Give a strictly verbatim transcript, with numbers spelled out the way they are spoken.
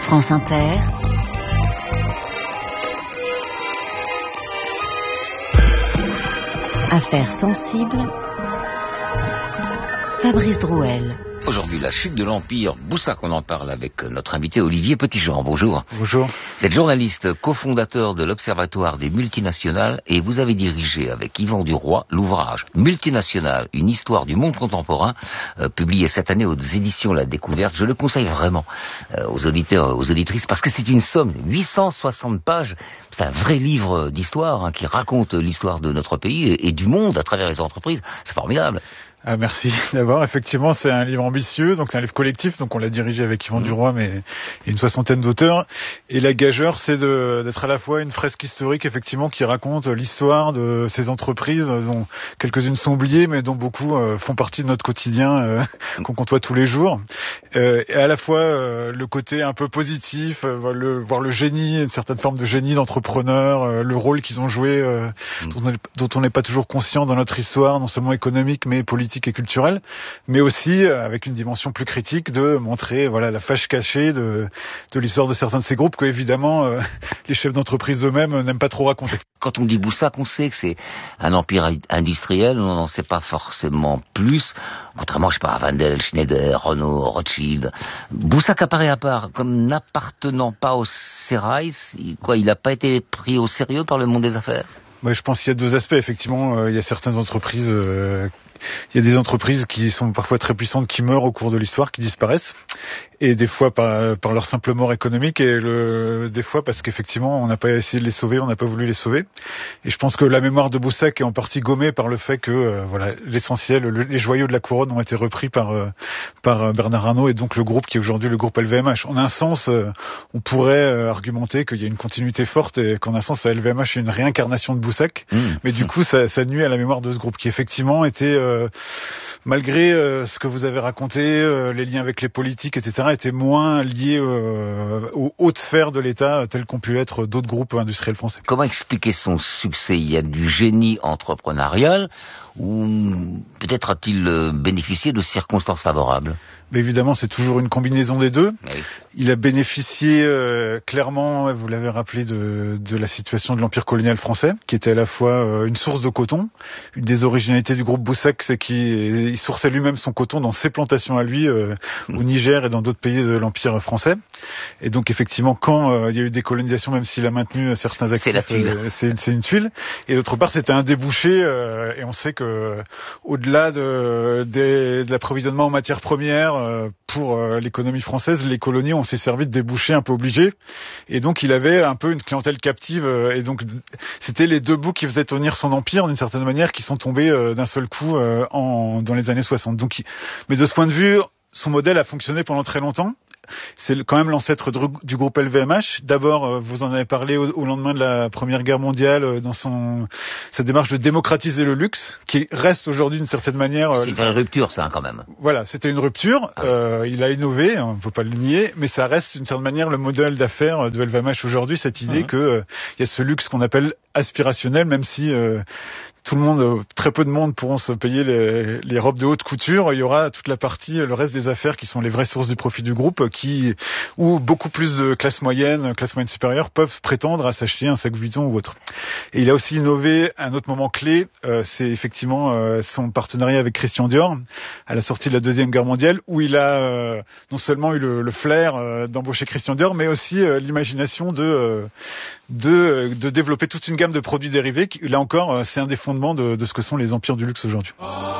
France Inter. Affaires sensibles. Fabrice Drouel. Aujourd'hui, la chute de l'Empire Boussac, on en parle avec notre invité Olivier Petitjean. Bonjour. Bonjour. Vous êtes journaliste, cofondateur de l'Observatoire des multinationales et vous avez dirigé avec Yvan Duroy l'ouvrage Multinationales, une histoire du monde contemporain, euh, publié cette année aux éditions La Découverte. Je le conseille vraiment euh, aux auditeurs, aux auditrices, parce que c'est une somme, huit cent soixante pages. C'est un vrai livre d'histoire hein, qui raconte l'histoire de notre pays et, et du monde à travers les entreprises. C'est formidable. Ah, merci d'abord. Effectivement, c'est un livre ambitieux, donc c'est un livre collectif, donc on l'a dirigé avec Yvan mmh. Duroy, mais il y a une soixantaine d'auteurs. Et la gageure, c'est de, d'être à la fois une fresque historique, effectivement, qui raconte l'histoire de ces entreprises, dont quelques-unes sont oubliées, mais dont beaucoup euh, font partie de notre quotidien, euh, qu'on côtoie tous les jours. Euh, et à la fois euh, le côté un peu positif, euh, le, voir le génie, une certaine forme de génie d'entrepreneur, euh, le rôle qu'ils ont joué, euh, mmh. dont, on est, dont on n'est pas toujours conscient dans notre histoire, non seulement économique, mais politique et culturelle, mais aussi euh, avec une dimension plus critique de montrer voilà la fâche cachée de de l'histoire de certains de ces groupes que évidemment euh, les chefs d'entreprise eux-mêmes n'aiment pas trop raconter. Quand on dit Boussac, on sait que c'est un empire industriel, on n'en sait pas forcément plus, contrairement, je sais pas, à Wendel, Schneider, Renault, Rothschild. Boussac apparaît à part comme n'appartenant pas au sérail, quoi, il n'a pas été pris au sérieux par le monde des affaires. Ouais, je pense qu'il y a deux aspects. Effectivement, euh, il y a certaines entreprises, euh, il y a des entreprises qui sont parfois très puissantes, qui meurent au cours de l'histoire, qui disparaissent, et des fois par, par leur simple mort économique, et le, des fois parce qu'effectivement on n'a pas essayé de les sauver, on n'a pas voulu les sauver. Et je pense que la mémoire de Boussac est en partie gommée par le fait que euh, voilà l'essentiel, le, les joyaux de la couronne ont été repris par euh, par Bernard Arnault et donc le groupe qui est aujourd'hui le groupe L V M H. En un sens, euh, on pourrait euh, argumenter qu'il y a une continuité forte et qu'en un sens, L V M H est une réincarnation de Boussac, mmh. mais du coup ça, ça nuit à la mémoire de ce groupe qui effectivement était euh, malgré euh, ce que vous avez raconté, euh, les liens avec les politiques, et cetera, étaient moins liés euh, aux hautes sphères de l'État tels qu'ont pu être d'autres groupes industriels français. Comment expliquer son succès? Il y a du génie entrepreneurial ou peut-être a-t-il bénéficié de circonstances favorables? Mais évidemment, c'est toujours une combinaison des deux. Oui. Il a bénéficié euh, clairement, vous l'avez rappelé, de, de la situation de l'Empire colonial français, qui était à la fois euh, une source de coton. Une des originalités du groupe Boussac, c'est qu'il il sourçait lui-même son coton dans ses plantations à lui, euh, mmh. au Niger et dans d'autres pays de l'Empire français. Et donc effectivement, quand euh, il y a eu des colonisations, même s'il a maintenu certains actifs, c'est, la tuile. Euh, c'est, c'est une tuile. Et d'autre part, c'était un débouché, euh, et on sait que euh, au-delà de, de, de l'approvisionnement en matières premières, pour l'économie française, les colonies ont s'est servi de débouchés un peu obligés, et donc il avait un peu une clientèle captive, et donc c'était les deux bouts qui faisaient tenir son empire d'une certaine manière, qui sont tombés d'un seul coup en, dans les années soixante. Donc, mais de ce point de vue, son modèle a fonctionné pendant très longtemps. C'est quand même l'ancêtre du groupe L V M H. D'abord, vous en avez parlé au, au lendemain de la Première Guerre mondiale, dans son sa démarche de démocratiser le luxe, qui reste aujourd'hui d'une certaine manière. C'était une rupture, ça, quand même. Voilà, c'était une rupture. Ah oui. euh, il a innové, on ne peut pas le nier, mais ça reste d'une certaine manière le modèle d'affaires de L V M H aujourd'hui. Cette idée mmh. que euh, il y a ce luxe qu'on appelle aspirationnel, même si euh, tout le monde, très peu de monde pourront se payer les, les robes de haute couture. Il y aura toute la partie, le reste des affaires qui sont les vraies sources du profit du groupe, qui, où beaucoup plus de classes moyennes, classes moyennes supérieures peuvent prétendre à s'acheter un sac Vuitton ou autre. Et il a aussi innové un autre moment clé, euh, c'est effectivement euh, son partenariat avec Christian Dior à la sortie de la Deuxième Guerre mondiale, où il a euh, non seulement eu le, le flair euh, d'embaucher Christian Dior, mais aussi euh, l'imagination de, euh, de de développer toute une gamme de produits dérivés. Qui, là encore, euh, c'est un des fondements de, de ce que sont les empires du luxe aujourd'hui.